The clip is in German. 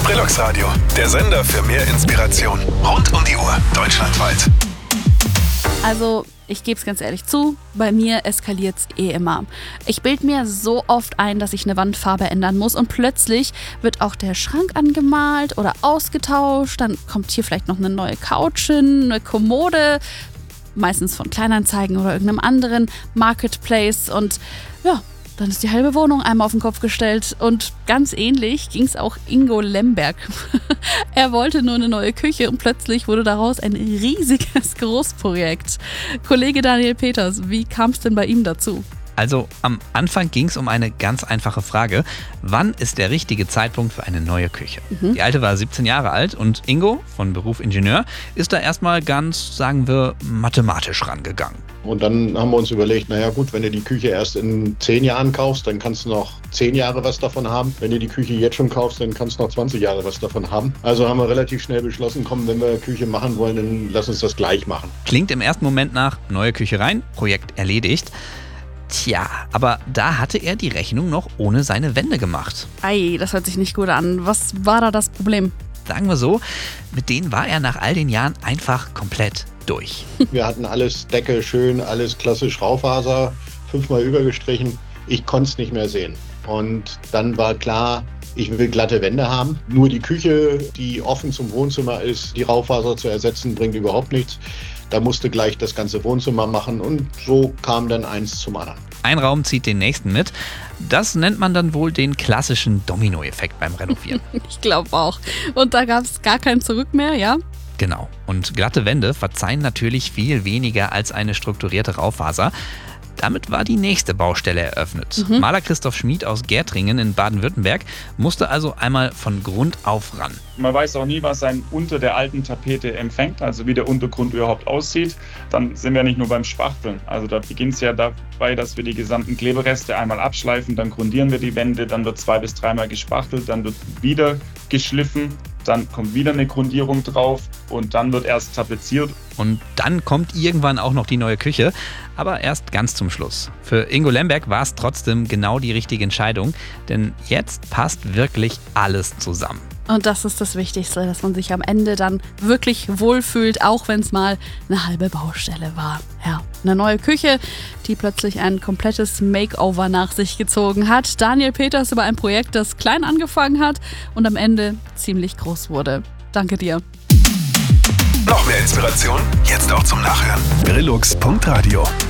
Brillux Radio, der Sender für mehr Inspiration. Rund um die Uhr, deutschlandweit. Also, ich gebe es ganz ehrlich zu, bei mir eskaliert es immer. Ich bilde mir so oft ein, dass ich eine Wandfarbe ändern muss und plötzlich wird auch der Schrank angemalt oder ausgetauscht. Dann kommt hier vielleicht noch eine neue Couch hin, eine Kommode, meistens von Kleinanzeigen oder irgendeinem anderen Marketplace und ja, dann ist die halbe Wohnung einmal auf den Kopf gestellt und ganz ähnlich ging es auch Ingo Lemberg. Er wollte nur eine neue Küche und plötzlich wurde daraus ein riesiges Großprojekt. Kollege Daniel Peters, wie kam es denn bei ihm dazu? Also am Anfang ging es um eine ganz einfache Frage. Wann ist der richtige Zeitpunkt für eine neue Küche? Die alte war 17 Jahre alt und Ingo, von Beruf Ingenieur, ist da erstmal ganz, sagen wir, mathematisch rangegangen. Und dann haben wir uns überlegt, naja gut, wenn du die Küche erst in 10 Jahren kaufst, dann kannst du noch 10 Jahre was davon haben. Wenn du die Küche jetzt schon kaufst, dann kannst du noch 20 Jahre was davon haben. Also haben wir relativ schnell beschlossen, komm, wenn wir Küche machen wollen, dann lass uns das gleich machen. Klingt im ersten Moment nach neue Küche rein, Projekt erledigt. Tja, aber da hatte er die Rechnung noch ohne seine Wände gemacht. Ei, das hört sich nicht gut an. Was war da das Problem? Sagen wir so, mit denen war er nach all den Jahren einfach komplett durch. Wir hatten alles Decke schön, alles klassisch Raufaser, 5-mal übergestrichen. Ich konnte es nicht mehr sehen. Und dann war klar, ich will glatte Wände haben. Nur die Küche, die offen zum Wohnzimmer ist, die Raufaser zu ersetzen, bringt überhaupt nichts. Da musste gleich das ganze Wohnzimmer machen und so kam dann eins zum anderen. Ein Raum zieht den nächsten mit. Das nennt man dann wohl den klassischen Domino-Effekt beim Renovieren. Ich glaube auch. Und da gab es gar kein Zurück mehr, ja? Genau. Und glatte Wände verzeihen natürlich viel weniger als eine strukturierte Raufaser. Damit war die nächste Baustelle eröffnet. Maler Christoph Schmid aus Gärtringen in Baden-Württemberg musste also einmal von Grund auf ran. Man weiß auch nie, was einen unter der alten Tapete empfängt, also wie der Untergrund überhaupt aussieht. Dann sind wir nicht nur beim Spachteln. Also da beginnt es ja dabei, dass wir die gesamten Klebereste einmal abschleifen, dann grundieren wir die Wände, dann wird 2- bis 3-mal gespachtelt, dann wird wieder geschliffen, dann kommt wieder eine Grundierung drauf und dann wird erst tapeziert. Und dann kommt irgendwann auch noch die neue Küche, aber erst ganz zum Schluss. Für Ingo Lemberg war es trotzdem genau die richtige Entscheidung, denn jetzt passt wirklich alles zusammen. Und das ist das Wichtigste, dass man sich am Ende dann wirklich wohlfühlt, auch wenn es mal eine halbe Baustelle war. Ja, eine neue Küche, die plötzlich ein komplettes Makeover nach sich gezogen hat. Daniel Peters über ein Projekt, das klein angefangen hat und am Ende ziemlich groß wurde. Danke dir. Noch mehr Inspiration? Jetzt auch zum Nachhören. Brillux.radio